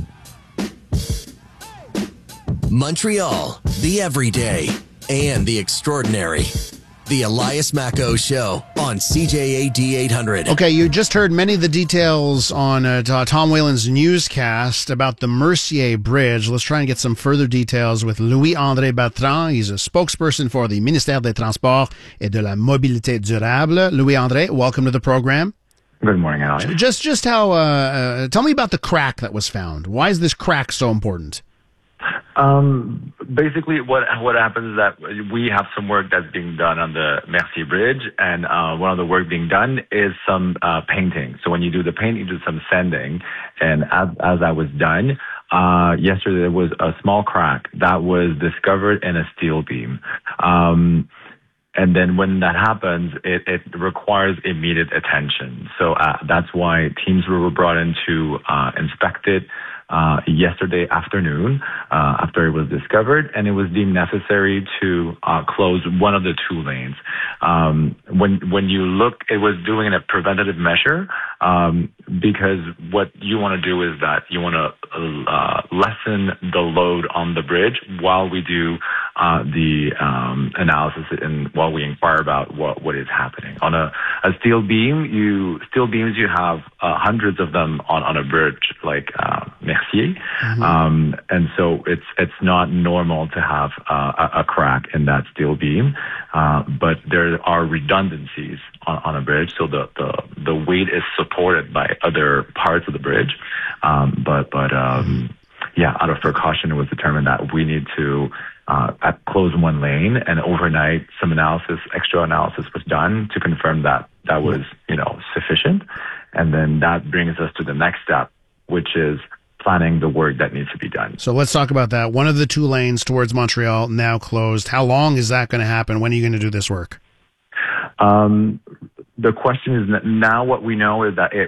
Montreal, the everyday and the extraordinary. The Elias Macco Show on C J A D eight hundred. Okay, you just heard many of the details on uh, Tom Whalen's newscast about the Mercier Bridge. Let's try and get some further details with Louis-André Bertrand. He's a spokesperson for the Ministère des Transports et de la Mobilité Durable. Louis-André, welcome to the program. Good morning, Elias. Just, just how, uh, uh, tell me about the crack that was found. Why is this crack so important? Um, basically, what what happens is that we have some work that's being done on the Mercier Bridge, and uh, one of the work being done is some uh, painting. So when you do the paint, you do some sanding, and as as that was done, uh, yesterday there was a small crack that was discovered in a steel beam. Um, And then when that happens, it, it requires immediate attention. So uh, that's why teams were brought in to uh, inspect it uh, yesterday afternoon uh, after it was discovered, and it was deemed necessary to uh, close one of the two lanes. Um, when when you look, it was doing a preventative measure um, because what you want to do is that you want to uh, lessen the load on the bridge while we do uh, the um, analysis and while we inquire about what, what is happening. On a, a steel beam, you steel beams, you have uh, hundreds of them on, on a bridge like uh, Mercier, mm-hmm. um, and so it's it's not normal to have uh, a, a crack in that steel beam, uh, but there are redundancies on, on a bridge, so the, the the weight is supported by other parts of the bridge, um, but but um, yeah, out of precaution, it was determined that we need to uh, close one lane, and overnight some analysis, extra analysis was done to confirm that that was, you know, sufficient. And then that brings us to the next step, which is planning the work that needs to be done. So let's talk about that. One of the two lanes towards Montreal now closed. How long is that going to happen? When are you going to do this work? Um, the question is now what we know is that it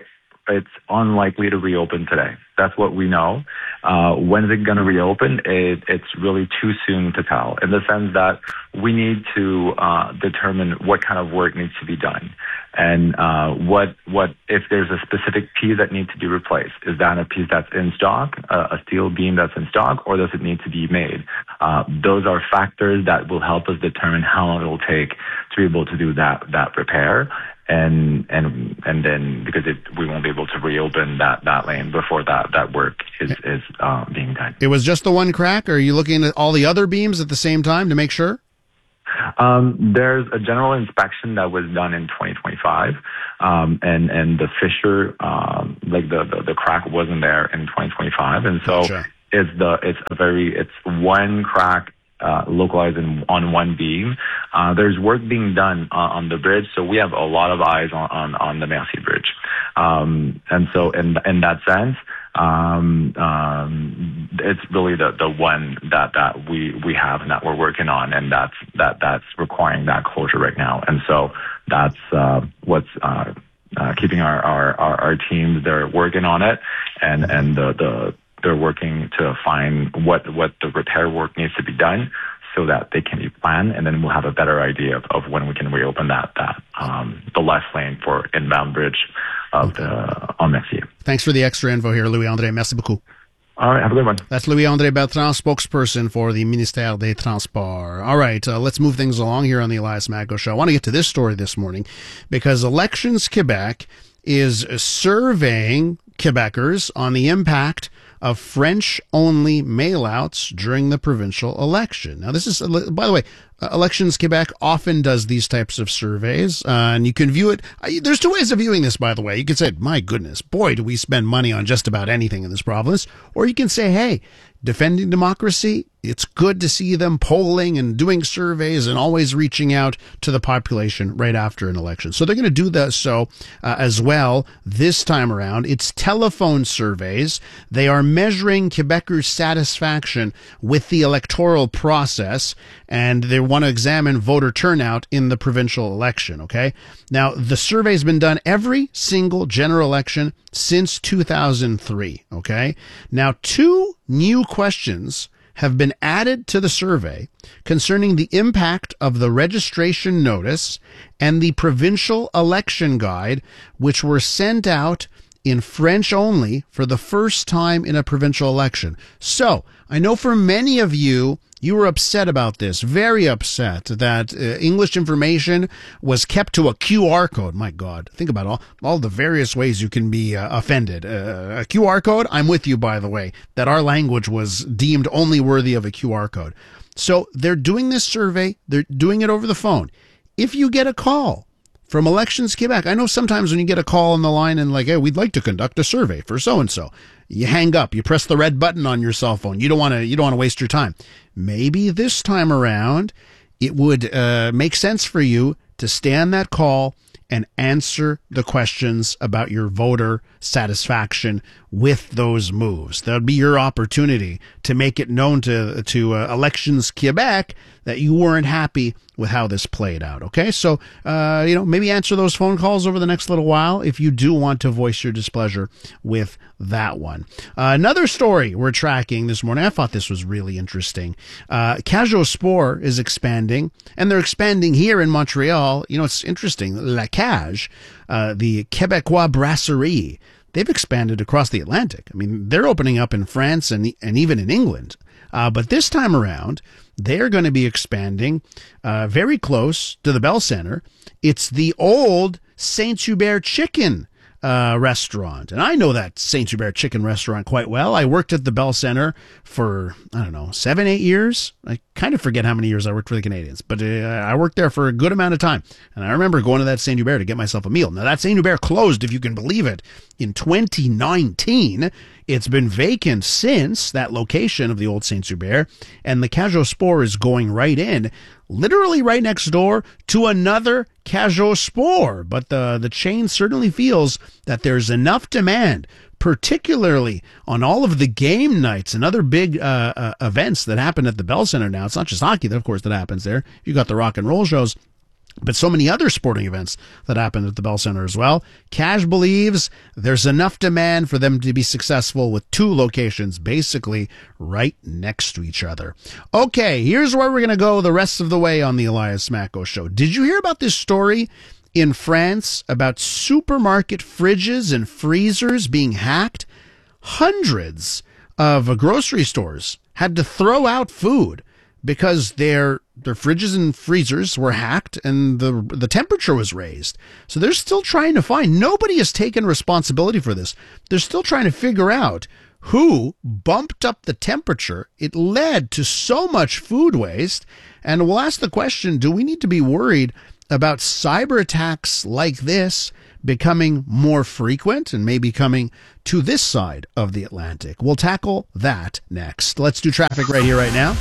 it's unlikely to reopen today. That's what we know. Uh, when is it going to reopen? It, it's really too soon to tell, in the sense that we need to uh, determine what kind of work needs to be done. And uh, what what if there's a specific piece that needs to be replaced? Is that a piece that's in stock, uh, a steel beam that's in stock, or does it need to be made? Uh, those are factors that will help us determine how long it will take to be able to do that that repair. And and and then because it, we won't be able to reopen that, that lane before that, that work is is uh, being done. It was just the one crack, or are you looking at all the other beams at the same time to make sure? Um, there's a general inspection that was done in twenty twenty-five, um, and and the fissure, um, like the, the the crack wasn't there in twenty twenty-five, and so Gotcha. it's the it's a very it's one crack. Uh, localized in, on one beam. Uh, there's work being done uh, on the bridge, so we have a lot of eyes on, on, on the Mercier Bridge. Um, and so in in that sense, um, um, it's really the, the one that, that we, we have and that we're working on, and that's that that's requiring that closure right now. And so that's uh, what's uh, uh, keeping our, our, our, our teams, they're working on it, and, and the, the they're working to find what what the repair work needs to be done so that they can be planned, and then we'll have a better idea of, of when we can reopen that that um, the left lane for inbound bridge of the on Mercier. Thanks for the extra info here, Louis-André. Merci beaucoup. All right, have a good one. That's Louis-André Bertrand, spokesperson for the Ministère des Transports. All right, uh, let's move things along here on the Elias Mago Show. I want to get to this story this morning because Elections Quebec is surveying Quebecers on the impact of French-only mail-outs during the provincial election. Now, this is, by the way, Elections Quebec often does these types of surveys, uh, and you can view it. There's two ways of viewing this, by the way. You can say, my goodness, boy, do we spend money on just about anything in this province. Or you can say, hey, defending democracy, it's good to see them polling and doing surveys and always reaching out to the population right after an election. So they're going to do that so uh, as well this time around. It's telephone surveys. They are measuring Quebecers' satisfaction with the electoral process, and they want to examine voter turnout in the provincial election, okay? Now, the survey's been done every single general election since two thousand three, okay? Now, two new questions have been added to the survey concerning the impact of the registration notice and the provincial election guide, which were sent out in French only for the first time in a provincial election. So, I know for many of you, you were upset about this, very upset that uh, English information was kept to a Q R code. My God, think about all, all the various ways you can be uh, offended. Uh, a Q R code, I'm with you, by the way, that our language was deemed only worthy of a Q R code. So they're doing this survey. They're doing it over the phone. If you get a call from Elections Quebec, I know sometimes when you get a call on the line and like, hey, we'd like to conduct a survey for so-and-so, you hang up, you press the red button on your cell phone. You don't want to, you don't want to waste your time. Maybe this time around, it would uh, make sense for you to stay on that call and answer the questions about your voter satisfaction with those moves. That would be your opportunity to make it known to to uh, Elections Quebec that you weren't happy with how this played out. Okay, so uh, you know, maybe answer those phone calls over the next little while if you do want to voice your displeasure with that one. Uh, another story we're tracking this morning. I thought this was really interesting. Uh, Cajot Sport is expanding, and they're expanding here in Montreal. You know, it's interesting. La Cage, uh, the Québécois Brasserie, they've expanded across the Atlantic. I mean, they're opening up in France and and even in England. Uh, but this time around, they're going to be expanding uh, very close to the Bell Center. It's the old Saint-Hubert Chicken uh, restaurant. And I know that Saint-Hubert Chicken restaurant quite well. I worked at the Bell Center for, I don't know, seven, eight years. I kind of forget how many years I worked for the Canadians, but uh, I worked there for a good amount of time. And I remember going to that Saint-Hubert to get myself a meal. Now, that Saint-Hubert closed, if you can believe it, in twenty nineteen. It's been vacant since, that location of the old Saint-Hubert, and the Cajot Sport is going right in, literally right next door to another Cajot Sport. But the, the chain certainly feels that there's enough demand, particularly on all of the game nights and other big uh, uh, events that happen at the Bell Center now. It's not just hockey, of course, that happens there. You got the rock and roll shows. but so many other sporting events that happen at the Bell Center as well. Cash believes there's enough demand for them to be successful with two locations basically right next to each other. Okay, here's where we're going to go the rest of the way on the Elias Macko Show. Did you hear about this story in France about supermarket fridges and freezers being hacked? Hundreds of grocery stores had to throw out food because their their fridges and freezers were hacked and the the temperature was raised. So they're still trying to find. Nobody has taken responsibility for this. They're still trying to figure out who bumped up the temperature. It led to so much food waste. And we'll ask the question, do we need to be worried about cyber attacks like this becoming more frequent and maybe coming to this side of the Atlantic? We'll tackle that next. Let's do traffic right here, right now.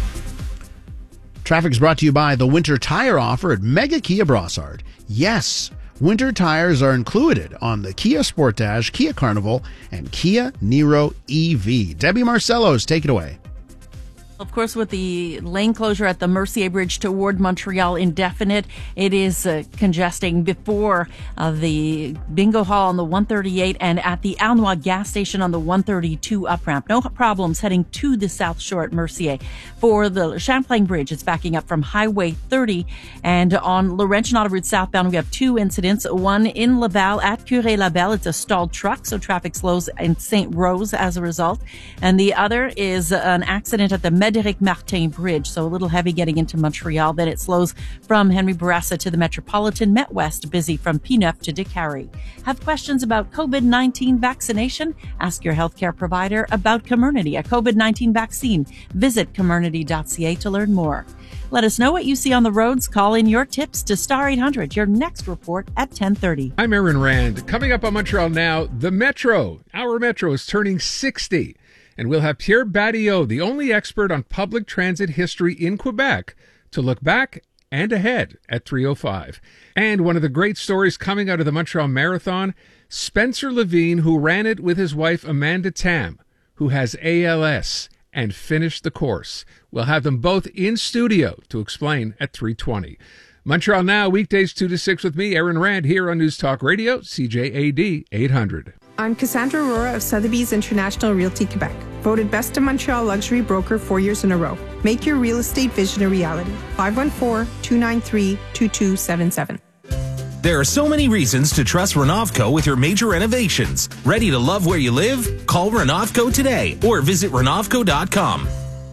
Traffic is brought to you by the winter tire offer at Mega Kia Brossard. Yes, winter tires are included on the Kia Sportage, Kia Carnival, and Kia Niro E V. Debbie Marcellos, take it away. Of course, with the lane closure at the Mercier Bridge toward Montreal indefinite, it is uh, congesting before uh, the Bingo Hall on the one thirty-eight and at the Arnois gas station on the one thirty-two up ramp. No problems heading to the South Shore at Mercier. For the Champlain Bridge, it's backing up from Highway thirty. And on Laurentian Autoroute southbound, we have two incidents. One in Laval at Curé-Labelle. It's a stalled truck, so traffic slows in Saint Rose as a result. And the other is an accident at the Médéric Martin Bridge, so a little heavy getting into Montreal. Then it slows from Henry Bourassa to the Metropolitan. Met West busy from P neuf to Décarie. Have questions about COVID nineteen vaccination? Ask your healthcare provider about Comirnaty, a COVID nineteen vaccine. Visit comirnaty dot c a to learn more. Let us know what you see on the roads. Call in your tips to Star eight hundred. Your next report at ten thirty. I'm Aaron Rand. Coming up on Montreal Now, the Metro. Our Metro is turning sixty. And we'll have Pierre Badillot, the only expert on public transit history in Quebec, to look back and ahead at three oh five. And one of the great stories coming out of the Montreal Marathon, Spencer Levine, who ran it with his wife Amanda Tam, who has A L S and finished the course. We'll have them both in studio to explain at three twenty. Montreal Now, weekdays two to six with me, Aaron Rand, here on News Talk Radio, C J A D eight hundred. I'm Cassandra Aurora of Sotheby's International Realty Quebec, voted Best in Montreal Luxury Broker four years in a row. Make your real estate vision a reality. five one four, two nine three, two two seven seven. There are so many reasons to trust Renovco with your major renovations. Ready to love where you live? Call Renovco today or visit renovco dot com.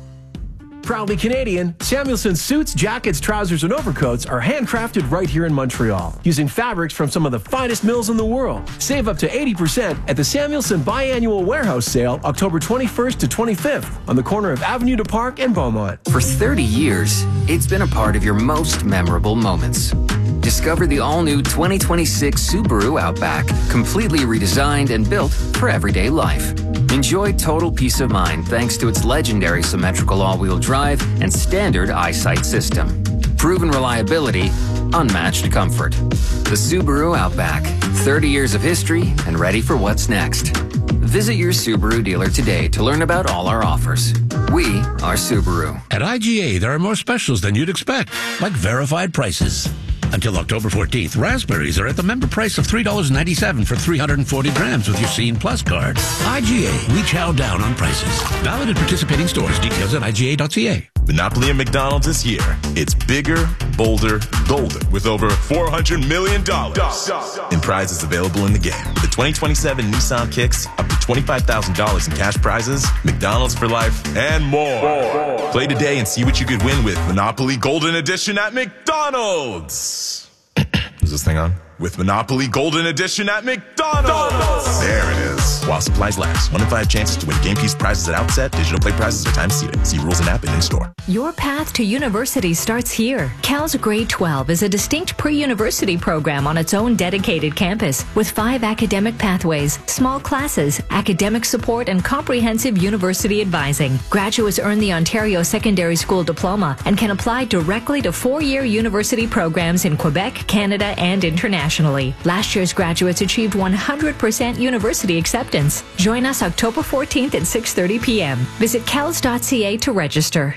Proudly Canadian, Samuelson suits, jackets, trousers, and overcoats are handcrafted right here in Montreal, using fabrics from some of the finest mills in the world. Save up to eighty percent at the Samuelson Biannual Warehouse Sale, October twenty-first to twenty-fifth, on the corner of Avenue du Parc and Beaumont. For thirty years, it's been a part of your most memorable moments. Discover the all-new twenty twenty-six Subaru Outback, completely redesigned and built for everyday life. Enjoy total peace of mind thanks to its legendary symmetrical all-wheel drive and standard eyesight system. Proven reliability, unmatched comfort. The Subaru Outback, thirty years of history and ready for what's next. Visit your Subaru dealer today to learn about all our offers. We are Subaru. At I G A, there are more specials than you'd expect, like verified prices. Until October fourteenth, raspberries are at the member price of three dollars and ninety-seven cents for three hundred forty grams with your Scene Plus card. I G A, we chow down on prices. Valid at participating stores. Details at I G A dot C A. Monopoly and McDonald's this year. It's bigger, bolder, golden with over four hundred million dollars in prizes available in the game. With the twenty twenty-seven Nissan Kicks, up to twenty-five thousand dollars in cash prizes, McDonald's for life, and more. more. Play today and see what you could win with Monopoly Golden Edition at McDonald's. Is this thing on? With Monopoly Golden Edition at McDonald's. There it is. While supplies last. One in five chances to win game piece prizes at outset. Digital play prizes are time seated. See rules and app and in-store. Your path to university starts here. Cal's Grade twelve is a distinct pre-university program on its own dedicated campus with five academic pathways, small classes, academic support, and comprehensive university advising. Graduates earn the Ontario Secondary School Diploma and can apply directly to four-year university programs in Quebec, Canada, and internationally. Last year's graduates achieved one hundred percent university acceptance. Join us October fourteenth at six thirty p.m. Visit cals dot c a to register.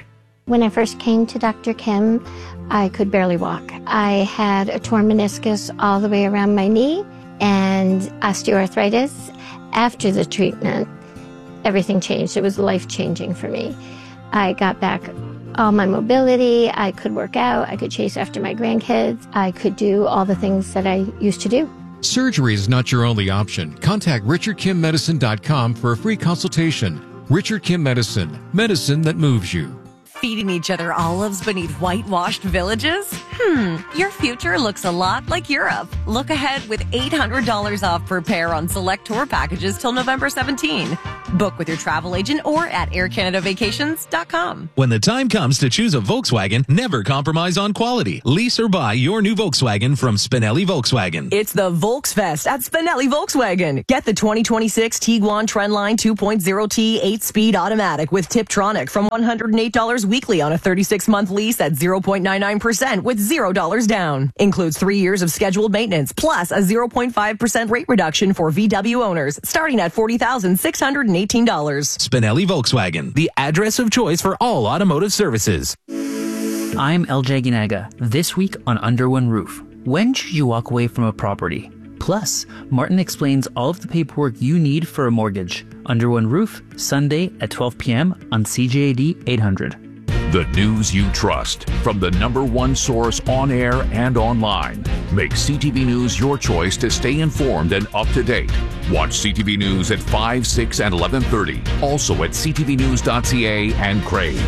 When I first came to Doctor Kim, I could barely walk. I had a torn meniscus all the way around my knee and osteoarthritis. After the treatment, everything changed. It was life-changing for me. I got back all my mobility. I could work out. I could chase after my grandkids. I could do all the things that I used to do. Surgery is not your only option. Contact richard kim medicine dot com for a free consultation. Richard Kim Medicine, medicine that moves you. Feeding each other olives beneath whitewashed villages? Hmm, your future looks a lot like Europe. Look ahead with eight hundred dollars off per pair on select tour packages till November seventeenth. Book with your travel agent or at air canada vacations dot com. When the time comes to choose a Volkswagen, never compromise on quality. Lease or buy your new Volkswagen from Spinelli Volkswagen. It's the Volksfest at Spinelli Volkswagen. Get the twenty twenty-six Tiguan Trendline two point oh T eight-speed automatic with Tiptronic from one hundred eight dollars weekly on a thirty-six month lease at zero point nine nine percent with zero dollars down. Includes three years of scheduled maintenance plus a zero point five percent rate reduction for V W owners starting at forty thousand six hundred eighteen dollars. Spinelli Volkswagen, the address of choice for all automotive services. I'm L J Ginaga. This week on Under One Roof, when should you walk away from a property? Plus, Martin explains all of the paperwork you need for a mortgage. Under One Roof, Sunday at twelve p.m. on C J A D eight hundred. The news you trust from the number one source on air and online. Make C T V News your choice to stay informed and up to date. Watch C T V News at five, six, and eleven thirty. Also at c t v news dot c a and Crave.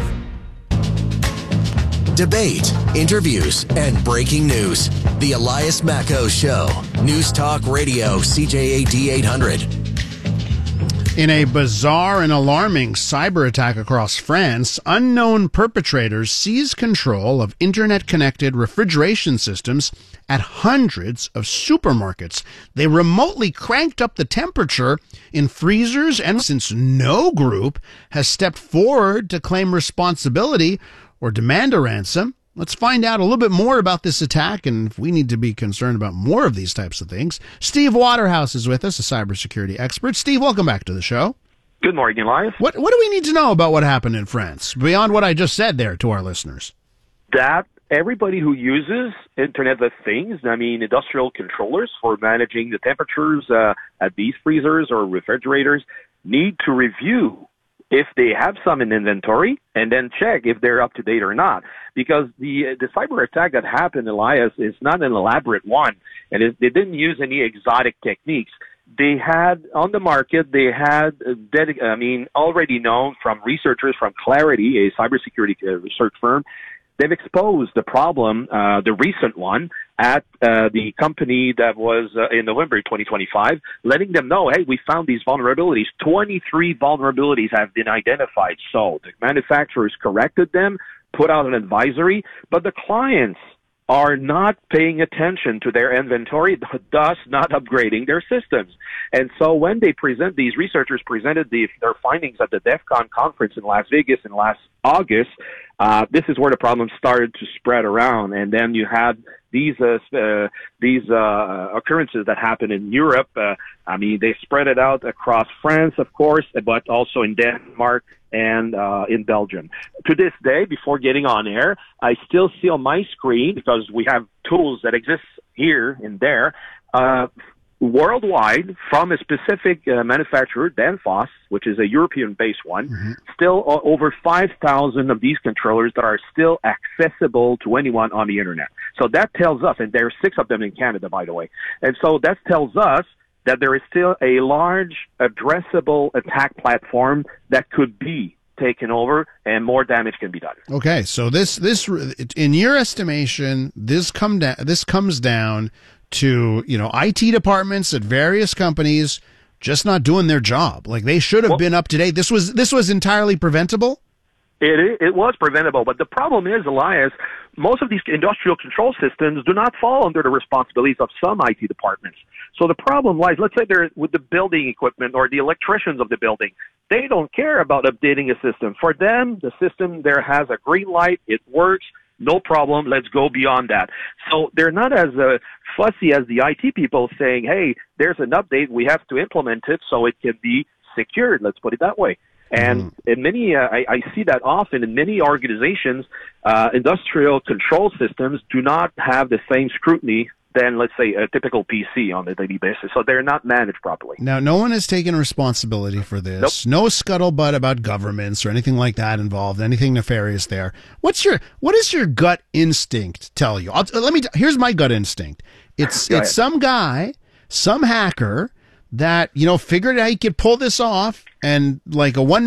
Debate, interviews, and breaking news. The Elias Macco Show. News Talk Radio, C J A D eight hundred. In a bizarre and alarming cyber attack across France, unknown perpetrators seized control of internet-connected refrigeration systems at hundreds of supermarkets. They remotely cranked up the temperature in freezers, and since no group has stepped forward to claim responsibility or demand a ransom, let's find out a little bit more about this attack and if we need to be concerned about more of these types of things. Steve Waterhouse is with us, a cybersecurity expert. Steve, welcome back to the show. Good morning, Elias. What what do we need to know about what happened in France, beyond what I just said there to our listeners? That everybody who uses Internet of Things, I mean industrial controllers for managing the temperatures uh, at these freezers or refrigerators, need to review if they have some in inventory, and then check if they're up to date or not. Because the the cyber attack that happened, Elias, is not an elaborate one, and it, they didn't use any exotic techniques. They had on the market, they had, uh, dedic- I mean, already known from researchers from Clarity, a cybersecurity research firm. They've exposed the problem, uh, the recent one, at uh, the company that was uh, in November twenty twenty-five, letting them know, hey, we found these vulnerabilities. twenty-three vulnerabilities have been identified. So the manufacturers corrected them, put out an advisory, but the clients are not paying attention to their inventory, thus not upgrading their systems. And so when they present, these researchers presented the, their findings at the DEF CON conference in Las Vegas in last August, uh, this is where the problem started to spread around. And then you had these uh, uh, these uh, occurrences that happened in Europe. Uh, I mean, they spread it out across France, of course, but also in Denmark and uh, in Belgium. To this day, before getting on air, I still see on my screen, because we have tools that exist here and there, uh, worldwide from a specific uh, manufacturer, Danfoss, which is a European-based one, mm-hmm. still uh, over five thousand of these controllers that are still accessible to anyone on the Internet. So that tells us, and there are six of them in Canada, by the way, and so that tells us that there is still a large addressable attack platform that could be taken over and more damage can be done. Okay, so this, this in your estimation, this come da- this comes down to, you know, I T departments at various companies just not doing their job. Like, they should have well, been up to date. This was this was entirely preventable? It it was preventable, but the problem is, Elias, most of these industrial control systems do not fall under the responsibilities of some I T departments. So the problem lies, let's say they're with the building equipment or the electricians of the building. They don't care about updating a system. For them, the system there has a green light, it works, no problem, let's go beyond that. So they're not as uh, fussy as the I T people saying, hey, there's an update, we have to implement it so it can be secured, let's put it that way. And mm. in many, uh, I, I see that often in many organizations, uh, industrial control systems do not have the same scrutiny than, let's say, a typical P C on a daily basis. So they're not managed properly. Now, no one has taken responsibility for this. Nope. No scuttlebutt about governments or anything like that involved, anything nefarious there. What's your, what does your gut instinct tell you? I'll, let me, here's my gut instinct. It's, Go it's ahead. some guy, some hacker that, you know, figured out he could pull this off, and like a one